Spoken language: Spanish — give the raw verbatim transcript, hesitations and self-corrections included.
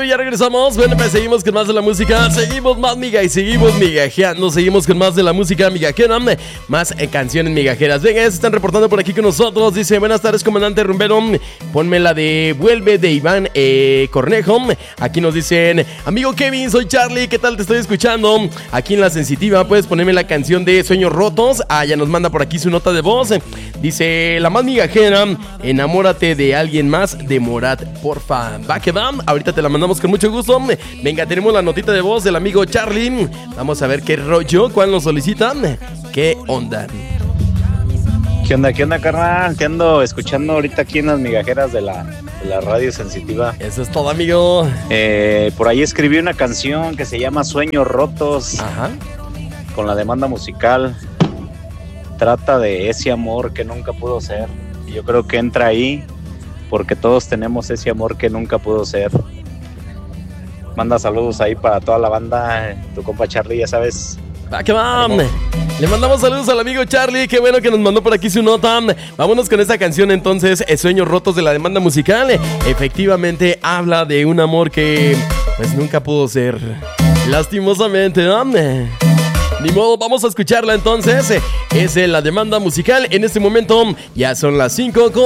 amigo, ya regresamos. Bueno, pues seguimos con más de la música. Seguimos más miga y seguimos migajeando. Seguimos con más de la música migajera. Más eh, canciones migajeras. Venga, ya se están reportando por aquí con nosotros. Dice, buenas tardes, comandante rumbero. Ponme la de Vuelve de Iván eh, Cornejo. Aquí nos dicen, amigo Kevin, soy Charlie. ¿Qué tal? Te estoy escuchando. Aquí en La Sensitiva, puedes ponerme la canción de Sueños Rotos. Ah, ya nos manda por aquí su nota de voz. Dice, la más migajera, enamórate de alguien más de Morat, porfa. Va que va, ahorita te la mandamos con mucho gusto. Venga, tenemos la notita de voz del amigo Charlie. Vamos a ver qué rollo, cuál nos solicita. ¿Qué onda? ¿Qué onda, qué onda, carnal? Te ando escuchando ahorita aquí en las migajeras de la, de la radio sensitiva. Eso es todo, amigo. Eh, por ahí escribí una canción que se llama Sueños Rotos. Ajá. Con la demanda musical. Trata de ese amor que nunca pudo ser. Y yo creo que entra ahí porque todos tenemos ese amor que nunca pudo ser. Manda saludos ahí para toda la banda. Tu compa Charlie, ya sabes. Va que va. Le mandamos saludos al amigo Charlie. Qué bueno que nos mandó por aquí su nota. Vámonos con esta canción entonces, Sueños Rotos de la demanda musical. Efectivamente habla de un amor que pues nunca pudo ser. Lastimosamente, ¿no? Ni modo, vamos a escucharla entonces. Es la demanda musical. En este momento ya son las cinco con